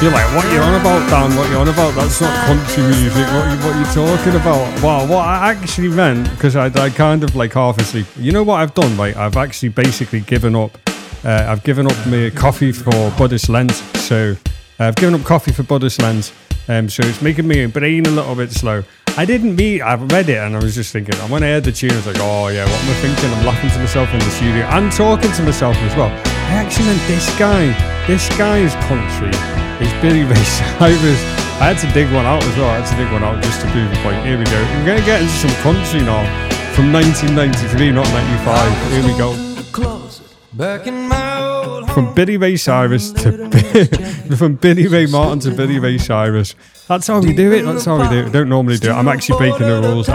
You're like, what are you on about, Dan? What are you on about? That's not country music. What are you talking about? Well, what I actually meant, because I kind of like half asleep. You know what I've done? Like, I've actually basically given up. I've given up my coffee for Buddhist Lent. So I've given up coffee for Buddhist Lent. So it's making my brain a little bit slow. I read it and I was just thinking, and when I heard the tune, I was like, oh yeah, what am I thinking? I'm laughing to myself in the studio and talking to myself as well. I actually meant this guy's country is Billy Ray Cyrus. I had to dig one out as well. Just to prove the point. Here we go. We're going to get into some country now from 1993, not 95. Here we go. From Billy Ray Cyrus to from Billy Ray Martin to Billy Ray Cyrus. That's how we do it. Don't normally do it. I'm actually breaking the rules.